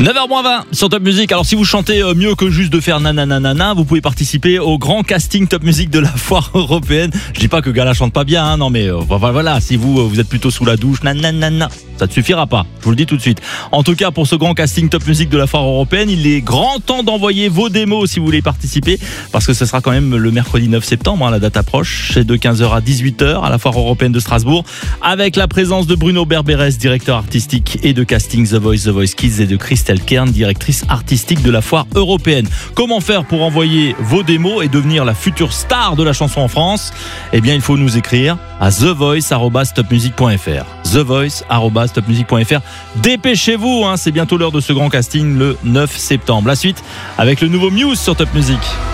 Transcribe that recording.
9h20 sur Top Music. Alors si vous chantez mieux que juste de faire nananana, vous pouvez participer au grand casting Top Music de la foire européenne. Je dis pas que Gala chante pas bien, hein, non mais voilà, si vous êtes plutôt sous la douche, nananana, ça ne suffira pas, je vous le dis tout de suite. En tout cas, pour ce grand casting Top Music de la foire européenne, il est grand temps d'envoyer vos démos si vous voulez participer, parce que ce sera quand même le mercredi 9 septembre, la date approche, c'est de 15h à 18h à la foire européenne de Strasbourg, avec la présence de Bruno Berberes, directeur artistique et de casting The Voice Kids, et de Christelle Kern, directrice artistique de la foire européenne. Comment faire pour envoyer vos démos et devenir la future star de la chanson en France? Eh bien, il faut nous écrire à thevoice@topmusic.fr. thevoice@topmusic.fr. Dépêchez-vous, c'est bientôt l'heure de ce grand casting le 9 septembre. La suite avec le nouveau Muse sur Top Music.